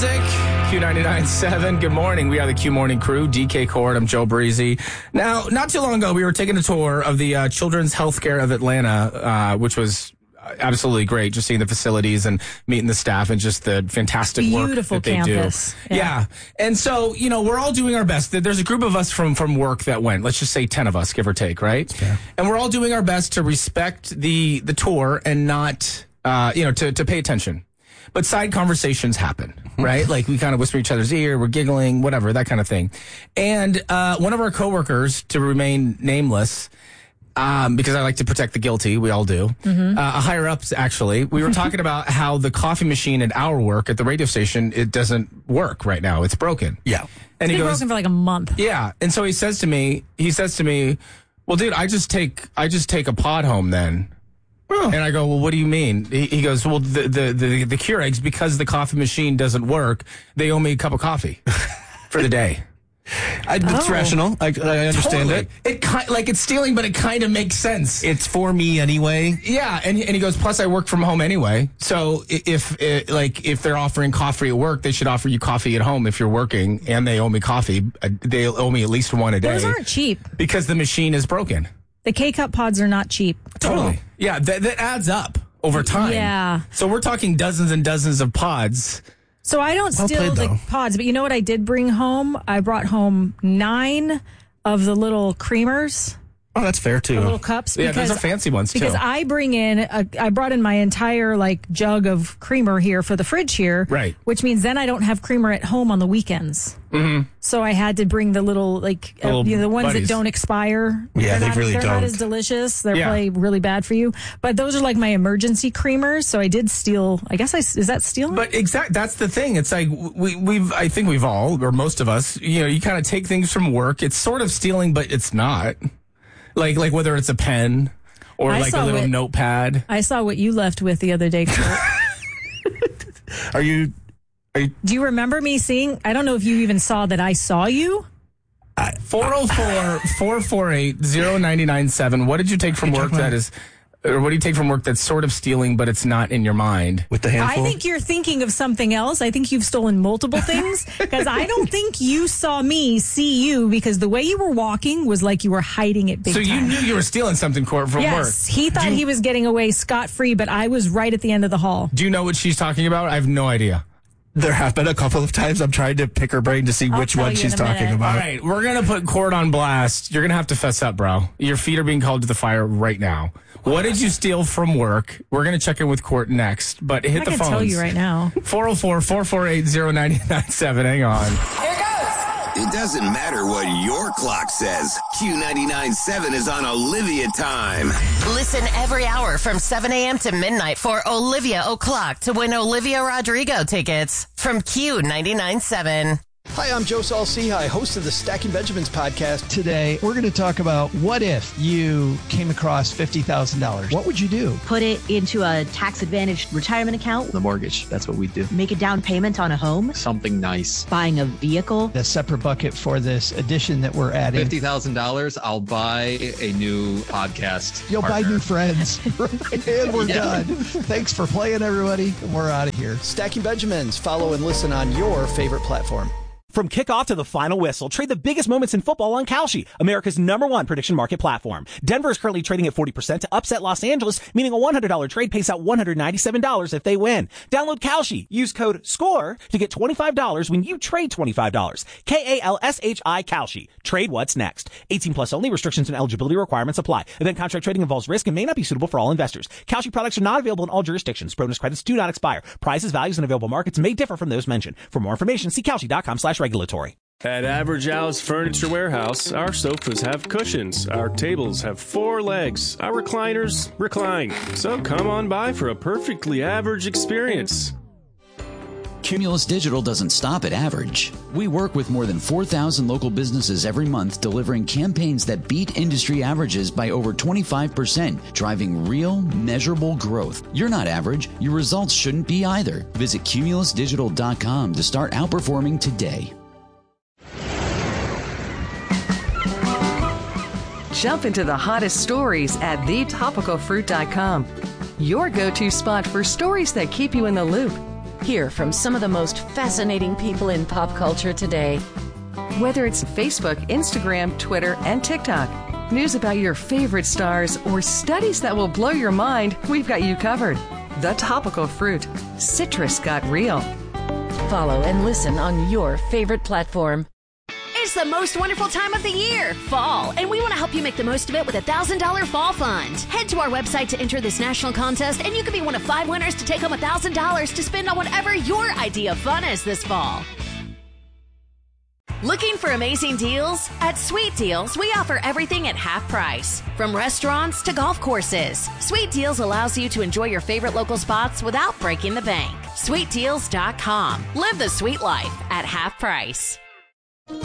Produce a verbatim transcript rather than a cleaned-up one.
music. Q ninety-nine point seven. Good morning. We are the Q Morning Crew. D K Cord. I'm Joe Breezy. Now, not too long ago, we were taking a tour of the uh, Children's Healthcare of Atlanta, uh, which was absolutely great. Just seeing the facilities and meeting the staff and just the fantastic work Beautiful that they campus. do. Yeah. yeah. And so, you know, we're all doing our best. There's a group of us from, from work that went. Let's just say ten of us, give or take, right? Yeah. And we're all doing our best to respect the the tour and not, uh, you know, to, to pay attention. But side conversations happen, right? Like we kind of whisper each other's ear, we're giggling, whatever, that kind of thing. And uh, one of our coworkers, to remain nameless, um, because I like to protect the guilty, we all do, mm-hmm. uh, higher ups, actually, we were talking about how the coffee machine at our work at the radio station, it doesn't work right now. It's broken. Yeah. And It's he been goes, broken for like a month. yeah. And so he says to me, he says to me, well, dude, I just take, I just take a pod home then. And I go, well, what do you mean? He, he goes, well, the, the, the, the Keurigs, because the coffee machine doesn't work, they owe me a cup of coffee for the day. I, it's Oh. rational. I, I understand Totally. it. It ki- like it's stealing, but it kind of makes sense. It's for me anyway. Yeah, and and he goes, plus I work from home anyway. So i- if uh, like if they're offering coffee at work, they should offer you coffee at home if you're working, and they owe me coffee. Uh, they owe me at least one a day. Those aren't cheap. because the machine is broken. The K-Cup pods are not cheap. Totally. Yeah, that, that adds up over time. Yeah. So we're talking dozens and dozens of pods. So I don't Well steal played, the though. pods, but you know what I did bring home? I brought home nine of the little creamers, Oh, that's fair too. the little cups. Yeah, those are fancy ones, too. Because I bring in, a, I brought in my entire like jug of creamer here for the fridge here. Right. Which means then I don't have creamer at home on the weekends. Mm-hmm. So I had to bring the little like The little uh, you know, the ones buddies. that don't expire. Yeah, they're they not, really they're not don't. as delicious. They're Yeah. probably really bad for you. But those are like my emergency creamers. So I did steal. I guess I is that stealing? But exact, that's the thing. It's like we, we've, I think we've all, or most of us, you know, you kind of take things from work. It's sort of stealing, but it's not. Like, like whether it's a pen or I like a saw little it. notepad. I saw what you left with the other day, Kurt. Are you? Are you? Do you remember me seeing? I don't know if you even saw that I saw you. four oh four, four four eight, oh nine nine seven. What did you take from You're work talking that about- is, or what do you take from work that's sort of stealing, but it's not in your mind? With the handful? I think you're thinking of something else. I think you've stolen multiple things because I don't think you saw me see you because the way you were walking was like you were hiding it big So you time. knew you were stealing something, Court, from Yes, work. he thought Do you- he was getting away scot-free, but I was right at the end of the hall. Do you know what she's talking about? I have no idea. There have been a couple of times I'm trying to pick her brain to see I'll which tell one you she's in a talking minute. about. All right, we're going to put Court on blast. You're going to have to fess up, bro. Your feet are being called to the fire right now. What did you steal from work? We're going to check in with Court next, but hit I the can phones. tell you right now. four oh four, four four eight, oh nine nine seven. Hang on. It doesn't matter what your clock says. Q ninety-nine point seven is on Olivia time. Listen every hour from seven a.m. to midnight for Olivia O'Clock to win Olivia Rodrigo tickets from Q ninety-nine point seven. Hi, I'm Joe Saul-Sehy, host of the Stacking Benjamins podcast. Today, we're going to talk about what if you came across fifty thousand dollars? What would you do? Put it into a tax-advantaged retirement account, The mortgage, that's what we do. make a down payment on a home, Something nice. buying a vehicle. A separate bucket for this addition that we're adding. fifty thousand dollars, I'll buy a new podcast. You'll partner. buy new friends. And we're Yeah. done. Thanks for playing, everybody. We're out of here. Stacking Benjamins. Follow and listen on your favorite platform. From kickoff to the final whistle, trade the biggest moments in football on Kalshi, America's number one prediction market platform. Denver is currently trading at forty percent to upset Los Angeles, meaning a one hundred dollars trade pays out one hundred ninety-seven dollars if they win. Download Kalshi. Use code SCORE to get twenty-five dollars when you trade twenty-five dollars. K A L S H I Kalshi. Trade what's next. eighteen plus only. Restrictions and eligibility requirements apply. Event contract trading involves risk and may not be suitable for all investors. Kalshi products are not available in all jurisdictions. Bonus credits do not expire. Prices, values, and available markets may differ from those mentioned. For more information, see Kalshi.com slash regulatory. At Average Al's Furniture Warehouse, our sofas have cushions, our tables have four legs, our recliners recline. So come on by for a perfectly average experience. Cumulus Digital doesn't stop at average. We work with more than four thousand local businesses every month, delivering campaigns that beat industry averages by over twenty-five percent, driving real, measurable growth. You're not average. Your results shouldn't be either. Visit cumulus digital dot com to start outperforming today. Jump into the hottest stories at the topical fruit dot com. Your go-to spot for stories that keep you in the loop. Hear from some of the most fascinating people in pop culture today. Whether it's Facebook, Instagram, Twitter, and TikTok, news about your favorite stars, or studies that will blow your mind, we've got you covered. The Topical Fruit. Citrus got real. Follow and listen on your favorite platform. It's the most wonderful time of the year, fall, and we want to help you make the most of it with a one thousand dollars Fall Fund. Head to our website to enter this national contest, and you could be one of five winners to take home one thousand dollars to spend on whatever your idea of fun is this fall. Looking for amazing deals? At Sweet Deals, we offer everything at half price, from restaurants to golf courses. Sweet Deals allows you to enjoy your favorite local spots without breaking the bank. sweet deals dot com. Live the sweet life at half price.